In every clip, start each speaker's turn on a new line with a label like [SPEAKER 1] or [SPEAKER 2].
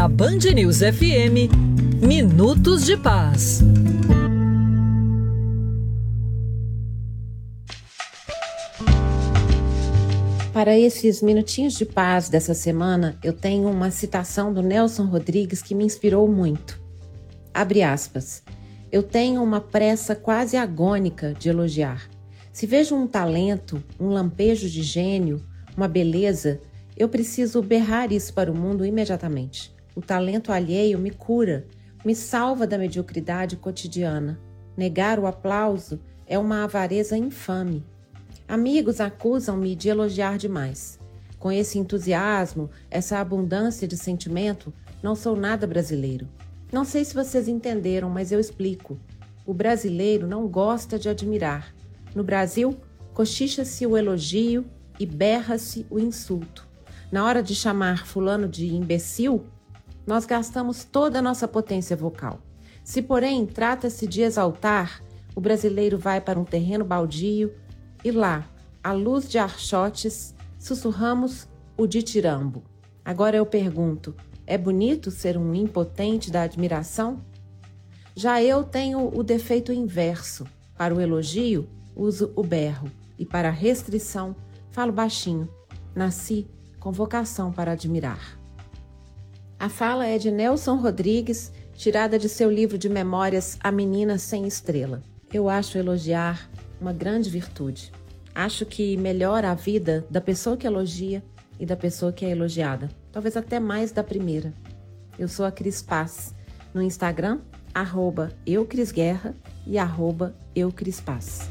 [SPEAKER 1] Na Band News FM, Minutos de Paz.
[SPEAKER 2] Para esses minutinhos de paz dessa semana, eu tenho uma citação do Nelson Rodrigues que me inspirou muito. Abre aspas. Eu tenho uma pressa quase agônica de elogiar. Se vejo um talento, um lampejo de gênio, uma beleza, eu preciso berrar isso para o mundo imediatamente. O talento alheio me cura, me salva da mediocridade cotidiana. Negar o aplauso é uma avareza infame. Amigos acusam-me de elogiar demais. Com esse entusiasmo, essa abundância de sentimento, não sou nada brasileiro. Não sei se vocês entenderam, mas eu explico. O brasileiro não gosta de admirar. No Brasil, cochicha-se o elogio e berra-se o insulto. Na hora de chamar fulano de imbecil, nós gastamos toda a nossa potência vocal. Se, porém, trata-se de exaltar, o brasileiro vai para um terreno baldio e lá, à luz de archotes, sussurramos o ditirambo. Agora eu pergunto, é bonito ser um impotente da admiração? Já eu tenho o defeito inverso. Para o elogio, uso o berro. E para a restrição, falo baixinho. Nasci com vocação para admirar. A fala é de Nelson Rodrigues, tirada de seu livro de memórias A Menina Sem Estrela. Eu acho elogiar uma grande virtude. Acho que melhora a vida da pessoa que elogia e da pessoa que é elogiada. Talvez até mais da primeira. Eu sou a Cris Paz. No Instagram, @eucrisguerra e @eucrispaz.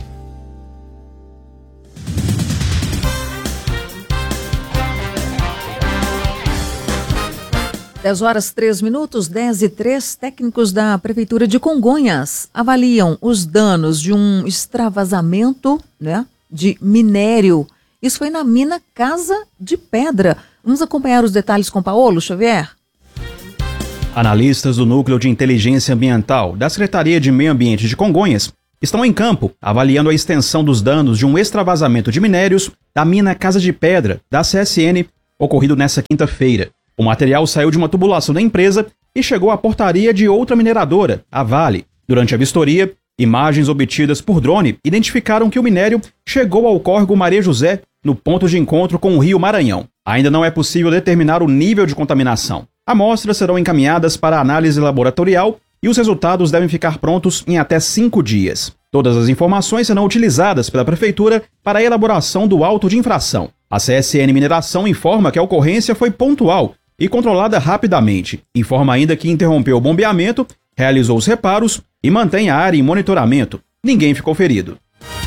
[SPEAKER 3] 10h03, 10h03, técnicos da Prefeitura de Congonhas avaliam os danos de um extravasamento, de minério. Isso foi na mina Casa de Pedra. Vamos acompanhar os detalhes com Paulo Xavier?
[SPEAKER 4] Analistas do Núcleo de Inteligência Ambiental da Secretaria de Meio Ambiente de Congonhas estão em campo avaliando a extensão dos danos de um extravasamento de minérios da mina Casa de Pedra, da CSN, ocorrido nesta quinta-feira. O material saiu de uma tubulação da empresa e chegou à portaria de outra mineradora, a Vale. Durante a vistoria, imagens obtidas por drone identificaram que o minério chegou ao córrego Maria José, no ponto de encontro com o rio Maranhão. Ainda não é possível determinar o nível de contaminação. Amostras serão encaminhadas para análise laboratorial e os resultados devem ficar prontos em até 5 dias. Todas as informações serão utilizadas pela Prefeitura para a elaboração do auto de infração. A CSN Mineração informa que a ocorrência foi pontual e controlada rapidamente. Informa ainda que interrompeu o bombeamento, realizou os reparos e mantém a área em monitoramento. Ninguém ficou ferido.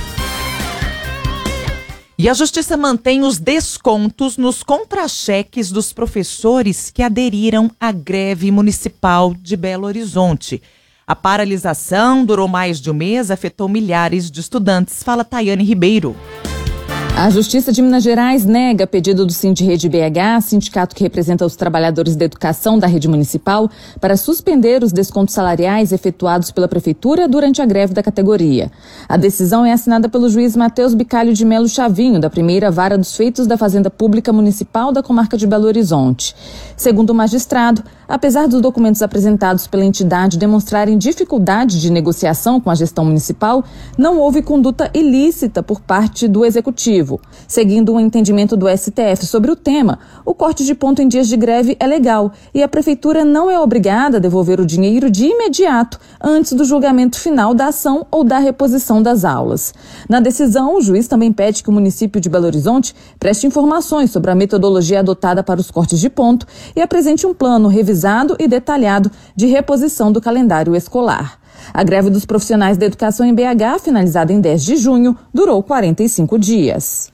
[SPEAKER 5] E a Justiça mantém os descontos nos contra-cheques dos professores que aderiram à greve municipal de Belo Horizonte. A paralisação durou mais de um mês, afetou milhares de estudantes. Fala Tayane Ribeiro.
[SPEAKER 6] A Justiça de Minas Gerais nega pedido do Sindirede BH, sindicato que representa os trabalhadores da educação da rede municipal, para suspender os descontos salariais efetuados pela Prefeitura durante a greve da categoria. A decisão é assinada pelo juiz Matheus Bicalho de Melo Chavinho, da primeira vara dos feitos da Fazenda Pública Municipal da comarca de Belo Horizonte. Segundo o magistrado, apesar dos documentos apresentados pela entidade demonstrarem dificuldade de negociação com a gestão municipal, não houve conduta ilícita por parte do Executivo. Seguindo um entendimento do STF sobre o tema, o corte de ponto em dias de greve é legal e a Prefeitura não é obrigada a devolver o dinheiro de imediato antes do julgamento final da ação ou da reposição das aulas. Na decisão, o juiz também pede que o município de Belo Horizonte preste informações sobre a metodologia adotada para os cortes de ponto e apresente um plano revisado e detalhado de reposição do calendário escolar. A greve dos profissionais da educação em BH, finalizada em 10 de junho, durou 45 dias.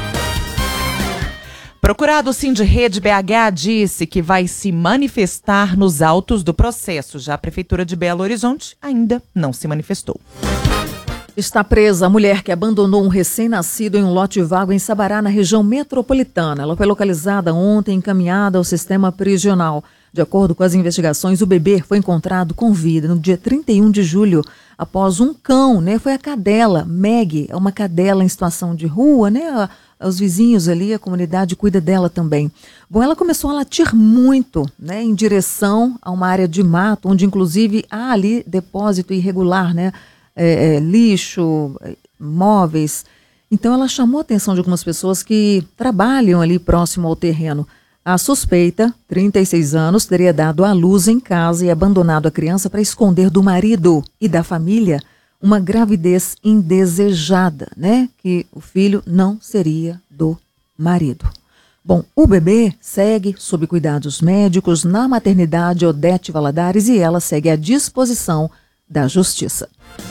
[SPEAKER 5] Procurado Sindirede BH disse que vai se manifestar nos autos do processo. Já a Prefeitura de Belo Horizonte ainda não se manifestou.
[SPEAKER 3] Está presa a mulher que abandonou um recém-nascido em um lote vago em Sabará, na região metropolitana. Ela foi localizada ontem e encaminhada ao sistema prisional. De acordo com as investigações, o bebê foi encontrado com vida no dia 31 de julho, após um cão, Foi a cadela, Meg, é uma cadela em situação de rua, os vizinhos ali, a comunidade cuida dela também. Bom, ela começou a latir muito, né, em direção a uma área de mato, onde inclusive há ali depósito irregular, né, lixo, móveis. Então ela chamou a atenção de algumas pessoas que trabalham ali próximo ao terreno. A suspeita, 36 anos, teria dado à luz em casa e abandonado a criança para esconder do marido e da família uma gravidez indesejada, né? Que o filho não seria do marido. Bom, o bebê segue sob cuidados médicos na maternidade Odete Valadares e ela segue à disposição da Justiça.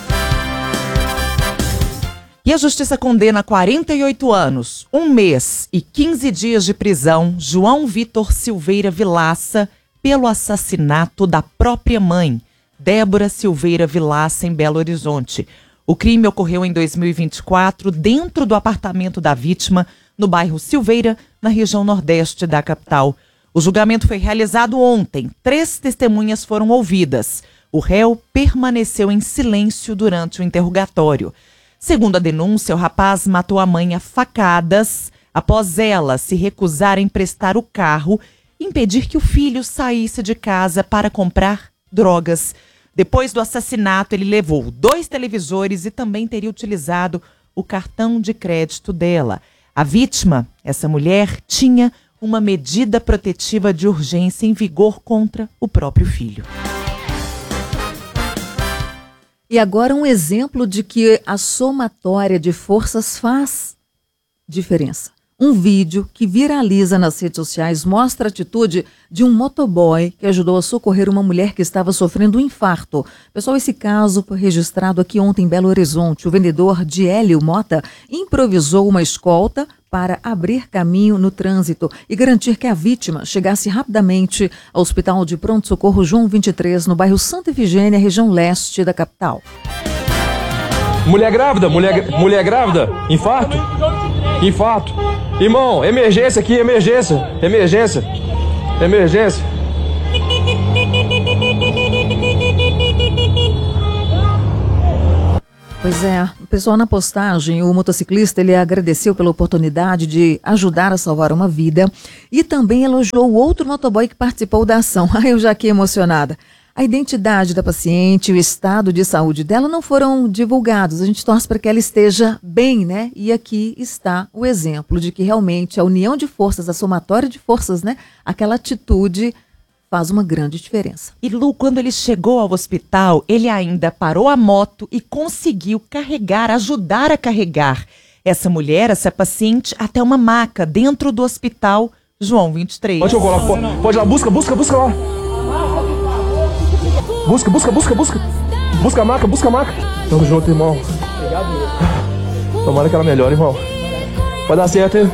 [SPEAKER 5] E a Justiça condena 48 anos, 1 mês e 15 dias de prisão João Vitor Silveira Vilaça pelo assassinato da própria mãe, Débora Silveira Vilaça, em Belo Horizonte. O crime ocorreu em 2024 dentro do apartamento da vítima, no bairro Silveira, na região nordeste da capital. O julgamento foi realizado ontem. 3 testemunhas foram ouvidas. O réu permaneceu em silêncio durante o interrogatório. Segundo a denúncia, o rapaz matou a mãe a facadas após ela se recusar a emprestar o carro e impedir que o filho saísse de casa para comprar drogas. Depois do assassinato, ele levou 2 televisores e também teria utilizado o cartão de crédito dela. A vítima, essa mulher, tinha uma medida protetiva de urgência em vigor contra o próprio filho.
[SPEAKER 3] E agora um exemplo de que a somatória de forças faz diferença. Um vídeo que viraliza nas redes sociais mostra a atitude de um motoboy que ajudou a socorrer uma mulher que estava sofrendo um infarto. Pessoal, esse caso foi registrado aqui ontem em Belo Horizonte. O vendedor Diélio Mota improvisou uma escolta para abrir caminho no trânsito e garantir que a vítima chegasse rapidamente ao Hospital de Pronto-Socorro João 23, no bairro Santa Efigênia, região leste da capital.
[SPEAKER 7] Mulher grávida, mulher grávida, infarto, irmão, emergência aqui, emergência.
[SPEAKER 3] Pois é, o pessoal na postagem, o motociclista, ele agradeceu pela oportunidade de ajudar a salvar uma vida e também elogiou o outro motoboy que participou da ação. Eu já aqui emocionada. A identidade da paciente e o estado de saúde dela não foram divulgados. A gente torce para que ela esteja bem, né? E aqui está o exemplo de que realmente a união de forças, a somatória de forças, né? Aquela atitude faz uma grande diferença.
[SPEAKER 5] E Lu, quando ele chegou ao hospital, ele ainda parou a moto e conseguiu ajudar a carregar essa mulher, essa paciente, até uma maca dentro do hospital João 23.
[SPEAKER 7] Pode lá, busca lá. Busca a maca. Tamo junto, irmão. Tomara que ela melhore, irmão. Vai dar certo, hein?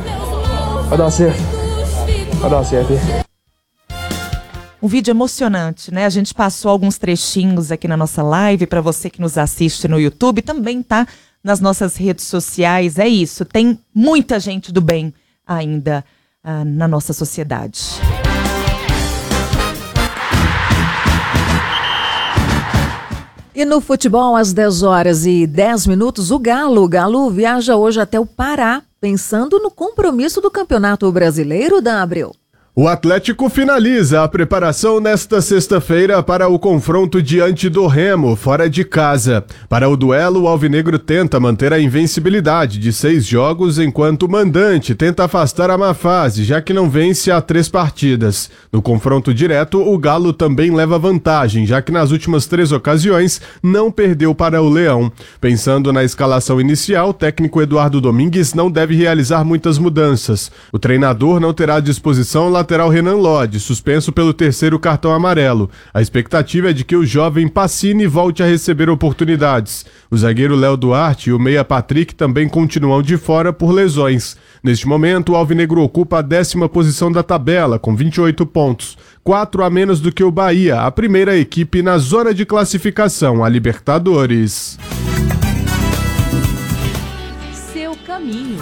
[SPEAKER 5] Um vídeo emocionante, né? A gente passou alguns trechinhos aqui na nossa live para você que nos assiste no YouTube, também tá nas nossas redes sociais. É isso, tem muita gente do bem ainda na nossa sociedade.
[SPEAKER 3] E no futebol, às 10h10, o Galo viaja hoje até o Pará, pensando no compromisso do Campeonato Brasileiro, da Abreu.
[SPEAKER 8] O Atlético finaliza a preparação nesta sexta-feira para o confronto diante do Remo, fora de casa. Para o duelo, o alvinegro tenta manter a invencibilidade de 6 jogos, enquanto o mandante tenta afastar a má fase, já que não vence há 3 partidas. No confronto direto, o Galo também leva vantagem, já que nas últimas 3 ocasiões não perdeu para o Leão. Pensando na escalação inicial, o técnico Eduardo Domingues não deve realizar muitas mudanças. O treinador não terá à disposição lateral Renan Lodge, suspenso pelo 3º cartão amarelo. A expectativa é de que o jovem Pacini volte a receber oportunidades. O zagueiro Léo Duarte e o meia Patrick também continuam de fora por lesões. Neste momento, o alvinegro ocupa a 10ª posição da tabela, com 28 pontos, 4 a menos do que o Bahia, a primeira equipe na zona de classificação à Libertadores.
[SPEAKER 1] Seu caminho.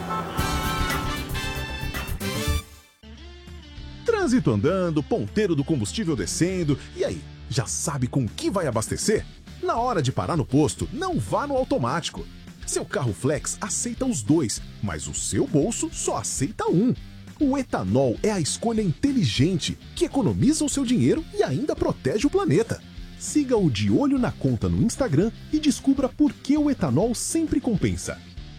[SPEAKER 9] Trânsito andando, ponteiro do combustível descendo, e aí, já sabe com que vai abastecer? Na hora de parar no posto, não vá no automático. Seu carro flex aceita os dois, mas o seu bolso só aceita um. O etanol é a escolha inteligente, que economiza o seu dinheiro e ainda protege o planeta. Siga o De Olho na Conta no Instagram e descubra por que o etanol sempre compensa.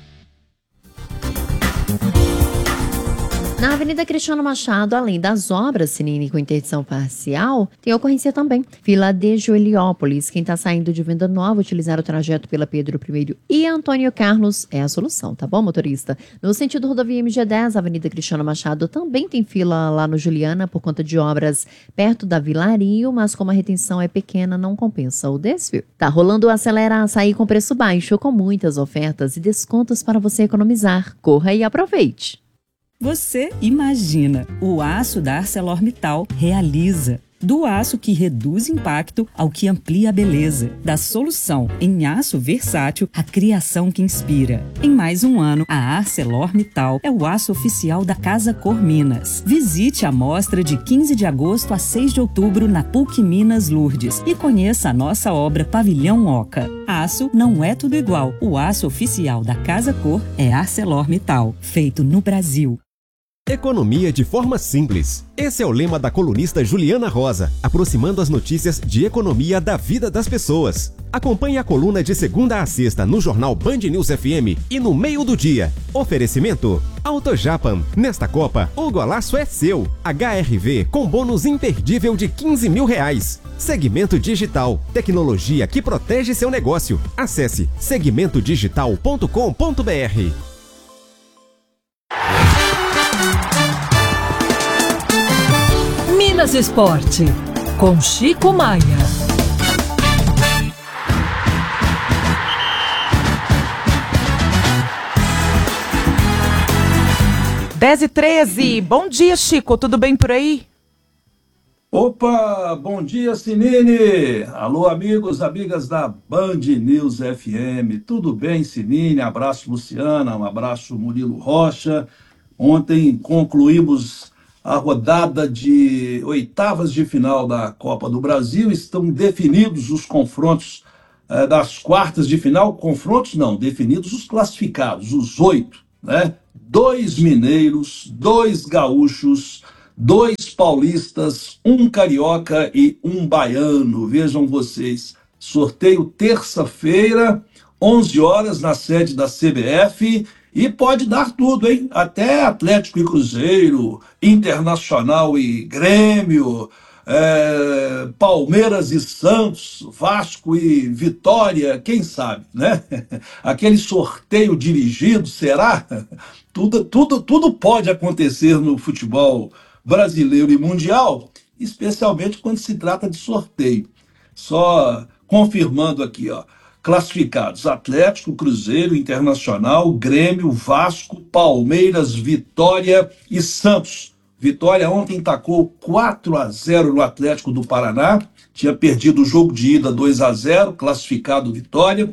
[SPEAKER 10] Na Avenida Cristiano Machado, além das obras, Sinine, com interdição parcial, tem ocorrência também. Vila de Juliópolis, quem está saindo de Venda Nova, utilizar o trajeto pela Pedro I e Antônio Carlos é a solução, tá bom, motorista? No sentido rodovia MG10, Avenida Cristiano Machado, também tem fila lá no Juliana por conta de obras perto da Vilario, mas como a retenção é pequena, não compensa o desvio. Tá rolando o Acelera Açaí com preço baixo, com muitas ofertas e descontos para você economizar. Corra e aproveite!
[SPEAKER 11] Você imagina, o aço da ArcelorMittal realiza. Do aço que reduz impacto ao que amplia a beleza. Da solução em aço versátil à criação que inspira. Em mais um ano, a ArcelorMittal é o aço oficial da Casa Cor Minas. Visite a mostra de 15 de agosto a 6 de outubro na PUC Minas Lourdes e conheça a nossa obra Pavilhão Oca. Aço não é tudo igual. O aço oficial da Casa Cor é ArcelorMittal, feito no Brasil.
[SPEAKER 12] Economia de forma simples. Esse é o lema da colunista Juliana Rosa, aproximando as notícias de economia da vida das pessoas. Acompanhe a coluna de segunda a sexta no jornal Band News FM e no meio do dia. Oferecimento AutoJapan. Nesta Copa, o golaço é seu. HRV com bônus imperdível de R$15 mil. Segmento Digital. Tecnologia que protege seu negócio. Acesse segmentodigital.com.br.
[SPEAKER 1] Minas Esporte, com Chico Maia.
[SPEAKER 5] 10h13. Bom dia, Chico. Tudo bem por aí?
[SPEAKER 13] Opa, bom dia, Sinine. Alô, amigos, amigas da Band News FM. Tudo bem, Sinine? Abraço, Luciana. Um abraço, Murilo Rocha. Ontem concluímos a rodada de oitavas de final da Copa do Brasil. Estão definidos os confrontos das quartas de final. Confrontos não, definidos os classificados, os 8, né? 2 mineiros, 2 gaúchos, 2 paulistas, 1 carioca e 1 baiano. Vejam vocês, sorteio terça-feira, 11 horas, na sede da CBF. E pode dar tudo, hein? Até Atlético e Cruzeiro, Internacional e Grêmio, Palmeiras e Santos, Vasco e Vitória, quem sabe, né? Aquele sorteio dirigido, será? Tudo pode acontecer no futebol brasileiro e mundial, especialmente quando se trata de sorteio. Só confirmando aqui, ó. Classificados: Atlético, Cruzeiro, Internacional, Grêmio, Vasco, Palmeiras, Vitória e Santos. Vitória ontem tacou 4-0 no Atlético do Paraná, tinha perdido o jogo de ida 2-0, classificado Vitória.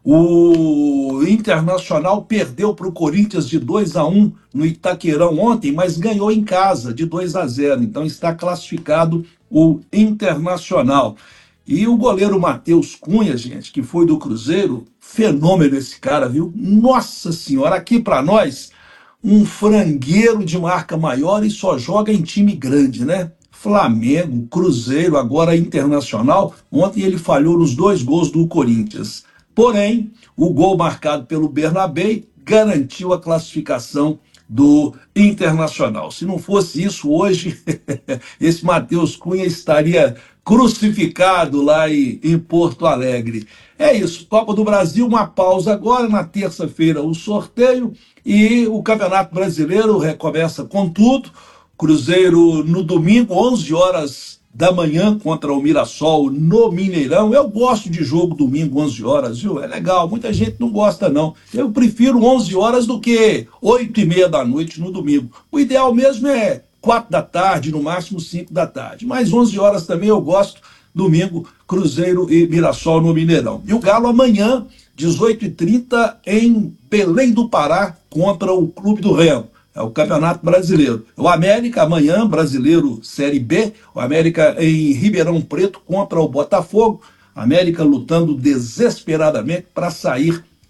[SPEAKER 13] O Internacional perdeu para o Corinthians de 2-1 no Itaquerão ontem, mas ganhou em casa de 2-0, então está classificado o Internacional. E o goleiro Matheus Cunha, gente, que foi do Cruzeiro, fenômeno esse cara, viu? Nossa Senhora, aqui para nós, um frangueiro de marca maior e só joga em time grande, né? Flamengo, Cruzeiro, agora Internacional. Ontem ele falhou nos 2 gols do Corinthians. Porém, o gol marcado pelo Bernabé garantiu a classificação do Internacional. Se não fosse isso, hoje, esse Matheus Cunha estaria crucificado lá em Porto Alegre. É isso, Copa do Brasil, uma pausa agora, na terça-feira o sorteio e o Campeonato Brasileiro recomeça com tudo. Cruzeiro no domingo, 11 horas da manhã, contra o Mirassol no Mineirão. Eu gosto de jogo domingo, 11 horas, viu? É legal, muita gente não gosta não. Eu prefiro 11 horas do que 8h30 da noite no domingo. O ideal mesmo é 4 da tarde, no máximo 5 da tarde. Mas 11 horas também eu gosto. Domingo, Cruzeiro e Mirassol no Mineirão. E o Galo amanhã, 18h30, em Belém do Pará, contra o Clube do Remo. É o Campeonato Brasileiro. O América amanhã, Brasileiro Série B. O América em Ribeirão Preto contra o Botafogo. América lutando desesperadamente para sair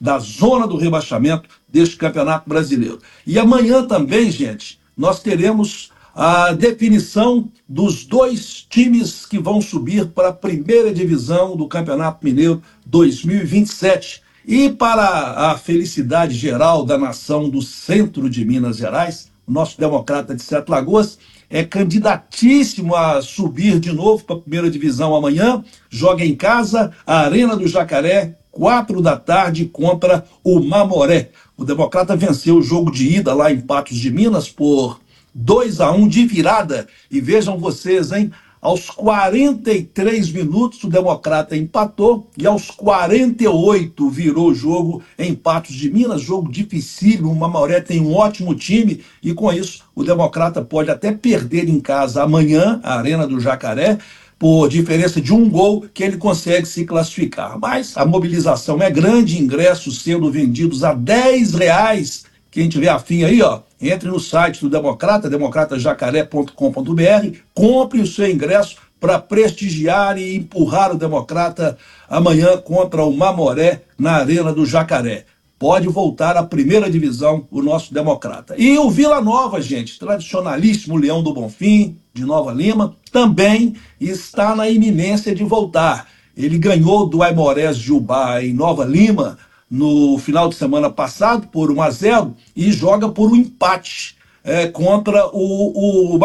[SPEAKER 13] da zona do rebaixamento deste Campeonato Brasileiro. E amanhã também, gente, nós teremos a definição dos 2 times que vão subir para a primeira divisão do Campeonato Mineiro 2027. E para a felicidade geral da nação do centro de Minas Gerais, o nosso Democrata de Sete Lagoas é candidatíssimo a subir de novo para a primeira divisão amanhã. Joga em casa, a Arena do Jacaré, 4 da tarde, contra o Mamoré. O Democrata venceu o jogo de ida lá em Patos de Minas por 2-1 de virada. E vejam vocês, hein? Aos 43 minutos o Democrata empatou e aos 48 virou o jogo em Patos de Minas. Jogo dificílimo, o Mamoré tem um ótimo time e com isso o Democrata pode até perder em casa amanhã, a Arena do Jacaré, por diferença de 1 gol que ele consegue se classificar. Mas a mobilização é grande, ingressos sendo vendidos a R$10. Quem tiver afim aí, ó, entre no site do Democrata, democratajacaré.com.br, compre o seu ingresso para prestigiar e empurrar o Democrata amanhã contra o Mamoré na Arena do Jacaré. Pode voltar à primeira divisão o nosso Democrata. E o Vila Nova, gente, tradicionalíssimo Leão do Bonfim, de Nova Lima, também está na iminência de voltar. Ele ganhou do Aimorés de Ubá em Nova Lima no final de semana passado por 1-0 e joga por um empate contra o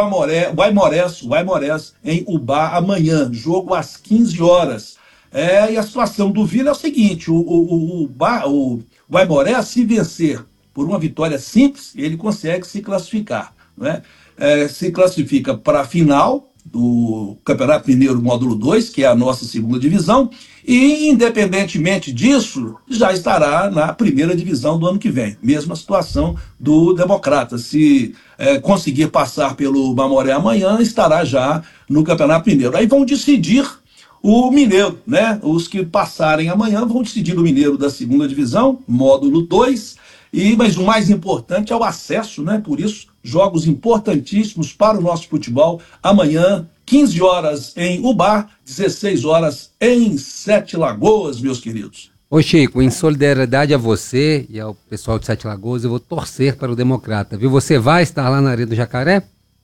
[SPEAKER 13] Aimorés em Ubá amanhã, jogo às 15 horas. E a situação do Vila é o seguinte, o Aimorés, se vencer por uma vitória simples, ele consegue se classificar, né? Se classifica para a final do Campeonato Mineiro Módulo 2, que é a nossa segunda divisão, e independentemente disso, já estará na primeira divisão do ano que vem. Mesma situação do Democrata. Se conseguir passar pelo Mamoré amanhã, estará já no Campeonato Mineiro. Aí vão decidir o Mineiro, né? Os que passarem amanhã vão decidir o Mineiro da segunda divisão, Módulo 2, mas o mais importante é o acesso, né? Por isso, jogos importantíssimos para o nosso futebol amanhã, 15 horas em Ubá, 16 horas em Sete Lagoas, meus queridos.
[SPEAKER 14] Ô Chico, em solidariedade a você e ao pessoal de Sete Lagoas, eu vou torcer para o Democrata, viu? Você vai estar lá na Arena do Jacaré?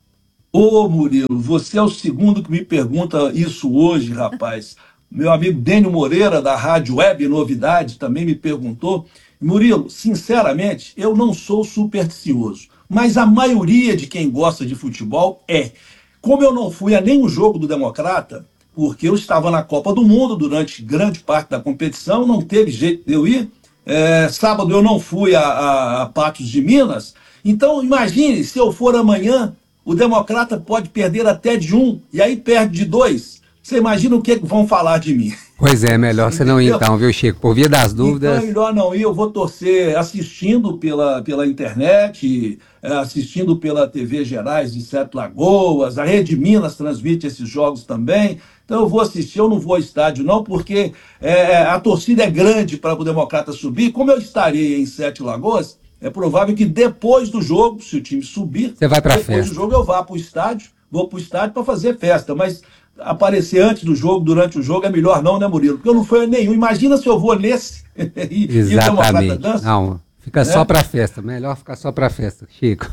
[SPEAKER 13] Ô Murilo, você é o segundo que me pergunta isso hoje, rapaz. Meu amigo Dênio Moreira, da Rádio Web Novidade, também me perguntou. Murilo, sinceramente, eu não sou supersticioso, mas a maioria de quem gosta de futebol é. Como eu não fui a nenhum jogo do Democrata, porque eu estava na Copa do Mundo durante grande parte da competição, não teve jeito de eu ir. Sábado eu não fui a Patos de Minas. Então, imagine, se eu for amanhã, o Democrata pode perder até de 1, e aí perde de 2. Você imagina o que vão falar de mim?
[SPEAKER 14] Pois é, melhor você não ir então, viu, Chico? Por via das dúvidas...
[SPEAKER 13] Então é melhor não ir, eu vou torcer assistindo pela internet, assistindo pela TV Gerais de Sete Lagoas, a Rede Minas transmite esses jogos também, então eu vou assistir, eu não vou ao estádio não, porque a torcida é grande para o Democrata subir. Como eu estarei em Sete Lagoas, é provável que depois do jogo, se o time subir,
[SPEAKER 14] você vai pra
[SPEAKER 13] depois
[SPEAKER 14] festa.
[SPEAKER 13] Do jogo eu vá para o estádio, vou para o estádio para fazer festa, mas aparecer antes do jogo, durante o jogo, é melhor não, né, Murilo? Porque eu não fui a nenhum. Imagina se eu vou nesse e o Democrata dança.
[SPEAKER 14] Não, fica só pra festa. Melhor ficar só pra festa, Chico.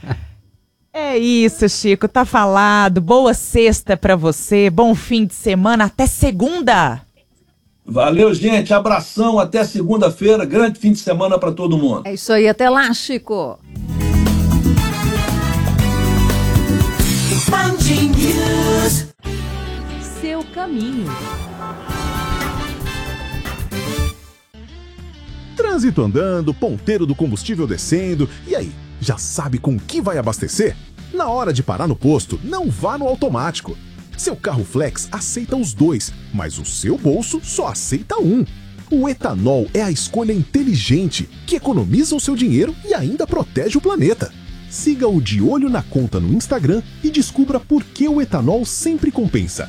[SPEAKER 5] É isso, Chico, tá falado. Boa sexta pra você, bom fim de semana, até segunda.
[SPEAKER 13] Valeu, gente, abração, até segunda-feira, grande fim de semana pra todo mundo.
[SPEAKER 3] É isso aí, até lá, Chico.
[SPEAKER 1] Seu caminho.
[SPEAKER 9] Trânsito andando, ponteiro do combustível descendo, e aí, já sabe com que vai abastecer? Na hora de parar no posto, não vá no automático. Seu carro flex aceita os 2, mas o seu bolso só aceita um. O etanol é a escolha inteligente, que economiza o seu dinheiro e ainda protege o planeta. Siga o De Olho na Conta no Instagram e descubra por que o etanol sempre compensa.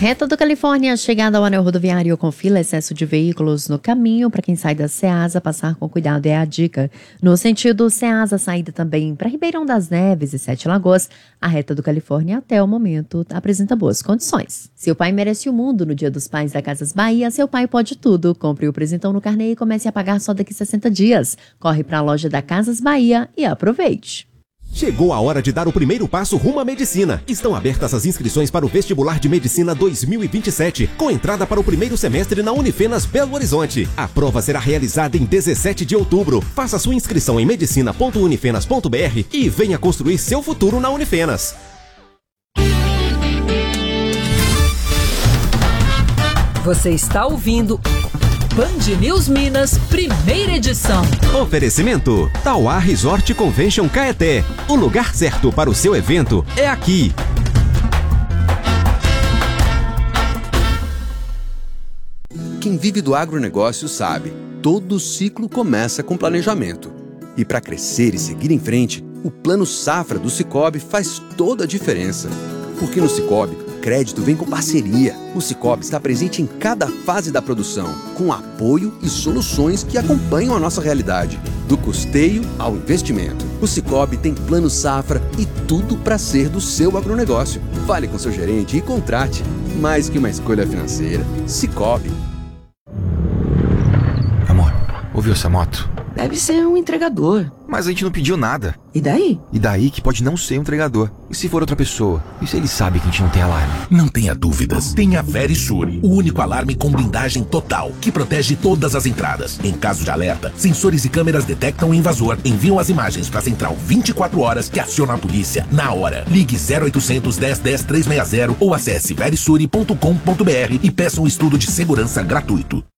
[SPEAKER 10] Reta do Califórnia, chegada ao anel rodoviário com fila, excesso de veículos no caminho. Para quem sai da Ceasa, passar com cuidado é a dica. No sentido Ceasa, saída também para Ribeirão das Neves e Sete Lagoas, a Reta do Califórnia até o momento apresenta boas condições. Seu pai merece o mundo. No Dia dos Pais da Casas Bahia, seu pai pode tudo. Compre o presentão no carnê e comece a pagar só daqui 60 dias. Corre para a loja da Casas Bahia e aproveite.
[SPEAKER 12] Chegou a hora de dar o primeiro passo rumo à medicina. Estão abertas as inscrições para o Vestibular de Medicina 2027, com entrada para o primeiro semestre na Unifenas Belo Horizonte. A prova será realizada em 17 de outubro. Faça sua inscrição em medicina.unifenas.br e venha construir seu futuro na Unifenas.
[SPEAKER 1] Você está ouvindo Band News Minas, primeira edição.
[SPEAKER 12] Oferecimento: Tauá Resort Convention Caeté. O lugar certo para o seu evento é aqui.
[SPEAKER 15] Quem vive do agronegócio sabe, todo ciclo começa com planejamento. E para crescer e seguir em frente, o Plano Safra do Sicoob faz toda a diferença. Porque no Sicoob, crédito vem com parceria. O Sicoob está presente em cada fase da produção, com apoio e soluções que acompanham a nossa realidade, do custeio ao investimento. O Sicoob tem Plano Safra e tudo para ser do seu agronegócio. Fale com seu gerente e contrate. Mais que uma escolha financeira, Sicoob.
[SPEAKER 16] Amor, ouviu essa moto?
[SPEAKER 17] Deve ser um entregador.
[SPEAKER 16] Mas a gente não pediu nada.
[SPEAKER 17] E daí?
[SPEAKER 16] E daí que pode não ser um entregador. E se for outra pessoa? E se ele sabe que a gente não tem alarme?
[SPEAKER 18] Não tenha dúvidas. Tem a Verisure, o único alarme com blindagem total, que protege todas as entradas. Em caso de alerta, sensores e câmeras detectam o invasor, enviam as imagens para a central 24 horas que aciona a polícia na hora. Ligue 0800 10 10 360 ou acesse verisure.com.br e peça um estudo de segurança gratuito.